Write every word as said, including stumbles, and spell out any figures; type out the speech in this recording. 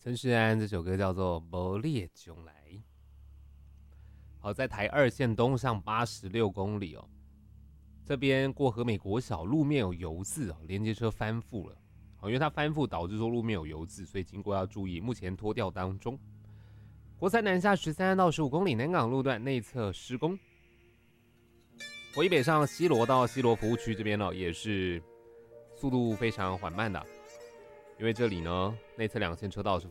陈势安这首歌叫做《无你的将来》。好，在台二线东上八十六公里哦，这边过和美国小路面有油渍哦，连接车翻覆了。好，因为它翻覆导致说路面有油渍，所以经过要注意，目前拖吊当中。国三南下十三到十五公里南港路段内侧施工。国一北上西螺到西螺服务区这边呢，也是速度非常缓慢的，因为这里呢内侧两线车道是